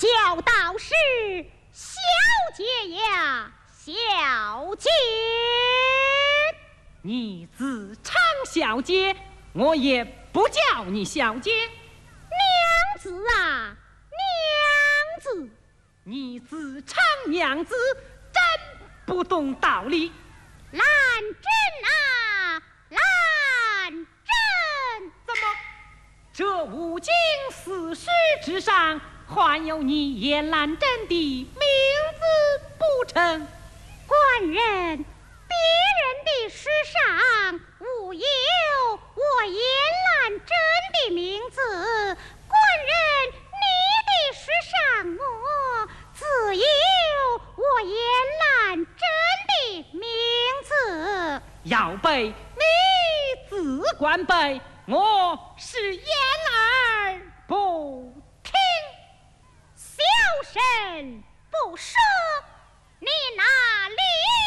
教导是小姐呀，小姐。 你自称小姐，我也不叫你小姐。 娘子啊，娘子！ 你自称娘子，真不懂道理。 兰真啊，兰真！ 怎么？这五经四书之上，还有你叶兰真的名字不成？ 官人，别人的诗上无有我叶兰真的名字，官人你的诗上自有我叶兰真的名字。 要背你自管背，我是言而不听。 小声不说，你哪里